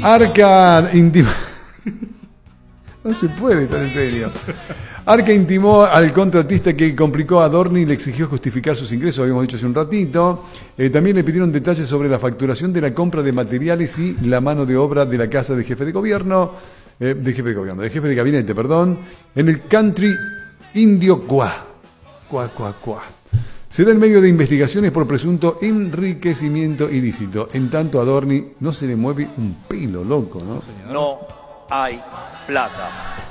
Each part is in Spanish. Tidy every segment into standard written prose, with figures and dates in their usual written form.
Arca intimó. No se puede estar en serio. Arca intimó al contratista que complicó a Dorni y le exigió justificar sus ingresos, habíamos dicho hace un ratito. También le pidieron detalles sobre la facturación de la compra de materiales y la mano de obra de la casa de jefe de gobierno, de jefe de gabinete, perdón, en el country indio Cuá. Se da en medio de investigaciones por presunto enriquecimiento ilícito. En tanto a Dorni no se le mueve un pelo, loco, ¿no? No hay plata.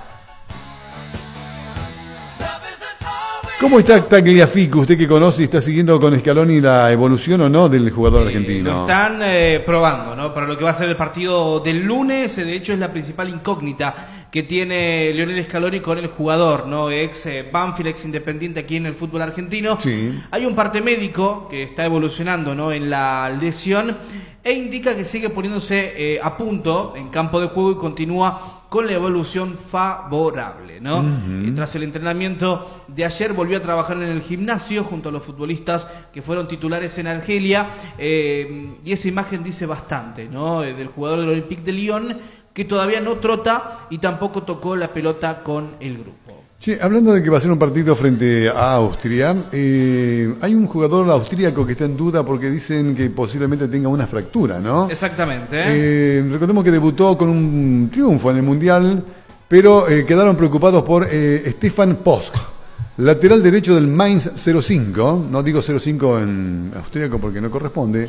¿Cómo está Tagliafico? Usted que conoce y está siguiendo con Scaloni la evolución o no del jugador argentino. Lo están probando, ¿no? Para lo que va a ser el partido del lunes. De hecho, es la principal incógnita que tiene Lionel Scaloni con el jugador, ¿no? Ex Banfield, ex Independiente aquí en el fútbol argentino. Sí. Hay un parte médico que está evolucionando, ¿no? En la lesión e indica que sigue poniéndose a punto en campo de juego y continúa con la evolución favorable, ¿no? Tras el entrenamiento de ayer volvió a trabajar en el gimnasio junto a los futbolistas que fueron titulares en Argelia, y esa imagen dice bastante, ¿no? Del jugador del Olympique de Lyon, que todavía no trota y tampoco tocó la pelota con el grupo. Sí, hablando de que va a ser un partido frente a Austria, hay un jugador austríaco que está en duda porque dicen que posiblemente tenga una fractura, ¿no? Exactamente. Recordemos que debutó con un triunfo en el Mundial, pero quedaron preocupados por Stefan Posch, lateral derecho del Mainz 05, no digo 05 en austríaco porque no corresponde. Sí.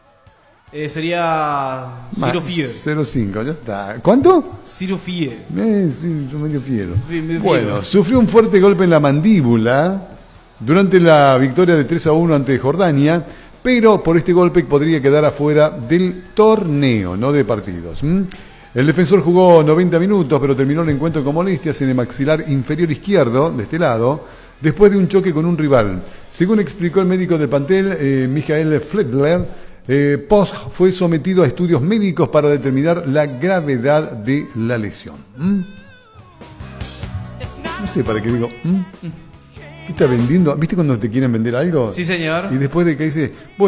Sería Ciro Fier. 05, ya está. ¿Cuánto? Ciro Fier. Sí, yo medio fiero. Bueno, sufrió un fuerte golpe en la mandíbula durante la victoria de 3-1 ante Jordania, pero por este golpe podría quedar afuera del torneo, no de partidos. El defensor jugó 90 minutos, pero terminó el encuentro con molestias en el maxilar inferior izquierdo, de este lado, después de un choque con un rival. Según explicó el médico del plantel, Michael Fledler, Posch fue sometido a estudios médicos para determinar la gravedad de la lesión. No sé para qué digo. ¿Qué está vendiendo? ¿Viste cuando te quieren vender algo? Sí, señor. Y después de que dice...